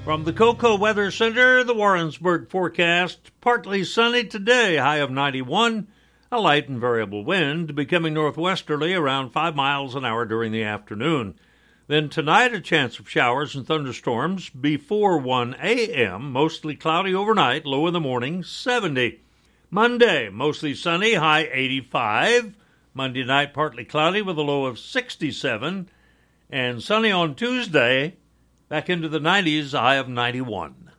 From the Cocoa Weather Center, the Warrensburg forecast, partly sunny today, high of 91, a light and variable wind becoming northwesterly around 5 miles an hour during the afternoon. Then tonight, a chance of showers and thunderstorms before 1 a.m., mostly cloudy overnight, low in the morning, 70. Monday, mostly sunny, high 85. Monday night, partly cloudy with a low of 67. And sunny on Tuesday, back into the 90s, a high of 91.